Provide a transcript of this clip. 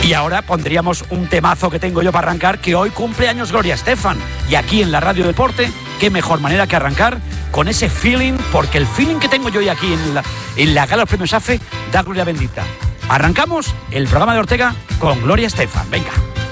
Y ahora pondríamos un temazo que tengo yo para arrancar, que hoy cumple años Gloria Estefan. Y aquí en la Radio Deporte, qué mejor manera que arrancar con ese feeling, porque el feeling que tengo yo hoy aquí en la gala de los premios AFE da gloria bendita. Arrancamos el programa de Ortega con Gloria Estefan. Venga.